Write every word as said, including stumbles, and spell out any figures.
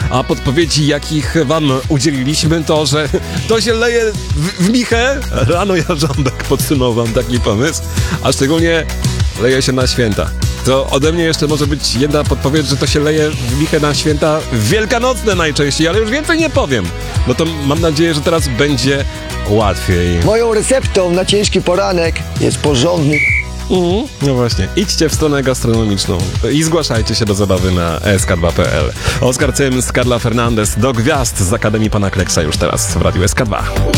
a podpowiedzi, jakich wam udzieliliśmy, to, że to się leje w, w michę. Rano Jarząbek podsunął wam taki pomysł, a szczególnie leje się na święta. To ode mnie jeszcze może być jedna podpowiedź, że to się leje w michę na święta wielkanocne najczęściej, ale już więcej nie powiem. No to mam nadzieję, że teraz będzie łatwiej. Moją receptą na ciężki poranek jest porządny... Mhm. No właśnie, idźcie w stronę gastronomiczną i zgłaszajcie się do zabawy na S K dwa kropka P L. Oskar Cyms, Carla Fernandez do gwiazd z Akademii Pana Kleksa już teraz w Radiu S K dwa.